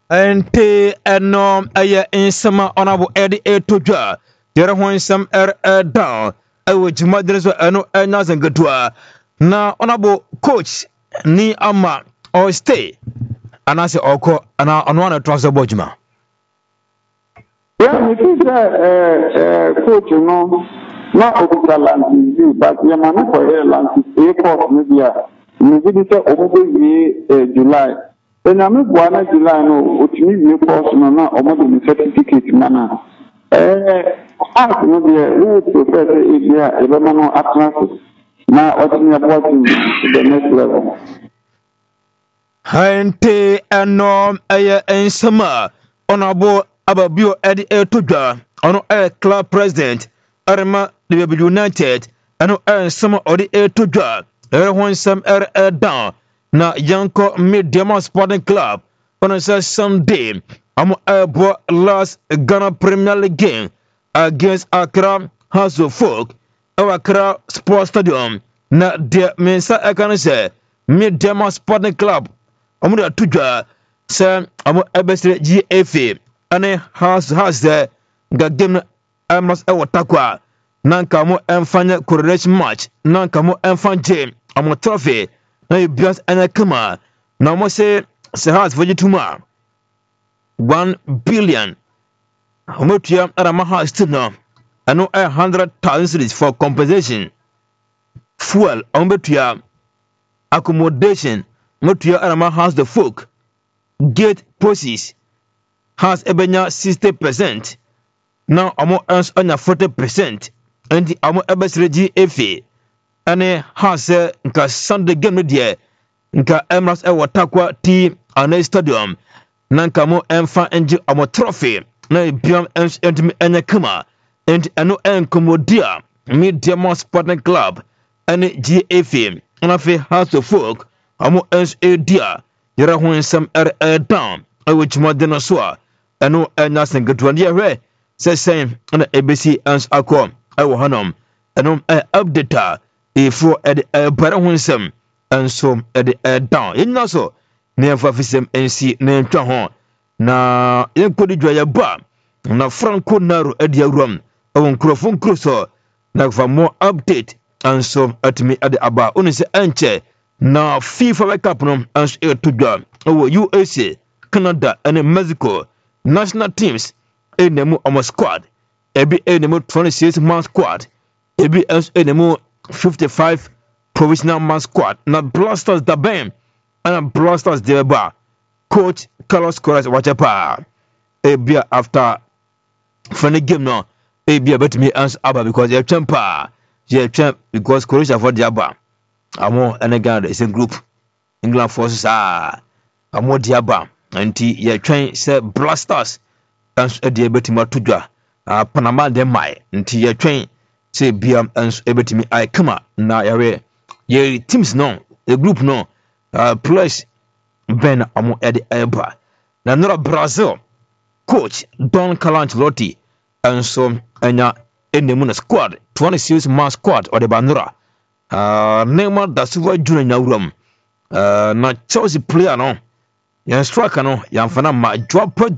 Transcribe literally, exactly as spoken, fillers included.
ente eno eye insama onabo edi etodwa yere ho insam er down ewo jima dreso eno enya zangadwa na onabo coach ni ama or stay anase oko ana ono ana transfer bojuma. Yeah, me think uh coach no na okuta lanti but ya manu for here lanti airport media me bi say omo be July ena me bua na July no otimi we course no na omo de certificate mana eh as no be we professor Ibia ebe mano atlas na otimi abo to the next level. Hante eno eye ensama onabo ababio edi etodwa ono air club president arma Liverpool United ano ensama odi etodwa er hon sam er down na Yanko Mediama Sporting Club on a Sunday. I'm abo last Ghana Premier League game against Accra House of Folk or Accra Sports Stadium na de mensa akanse Mediama Sporting Club amu da tudwa se amu ebesre G F A ane House House de ga game amos e watakwa nanka mo emfanya coronation match nanka mo emfan game amu trophy na ibias ene kama na mo se se House vojituma one billion omotua arama House tino ano a hundred thousand cedis for compensation fuel omotua accommodation motua arama House the folk gate process has ebenya sixty percent now amo earns on forty percent and the amo ebesre G F A ane House nka Sunday game there nka Emirates e watakwa team ane stadium nanka mo emfa enje amo trophy na biam ens entimi enya kama and ano enkomodia Mediama Sporting Club ane G F A na fe House of Folk amo ens edia yera ho ensam er down awo jima de so eno enya sengadwan ye hwe se sen na A B C ans akom awo hanom eno update e for ed bare ho ensam enso ed down yenya so ne fa fisem nc ne ntwa ho na yenkodi dwaya ba na Franco Naro edi awram awo nkrofo nkroso na fa more update enso atimi ade aba oni se enche na FIFA World Cup no enso e tudwa awo U S A Canada and Mexico national teams enemu omo squad ebi enemu twenty-six man squad ebi enemu fifty-five provisional man squad na Blasters da bem and Blasters de ba coach Carlos Corres wachepa ebi after funny game no ebi betimi ans aba because ye champa ye champ because Croatia for the aba amo enega is a group England forces ah amo diaba anti ye twen se Blasters ans e betima tudwa a Panama de mai nti ye twen se biam ans e betimi ai kama na yare ye teams no a group no uh, plus ben amo ede eba na nora Brazil coach Don Calancelotti anso enya enemu na squad twenty-six man squad or the banura uh Neymar da Silva Junior nyawram uh na Chelsea player no yan striker no yan fana ma drop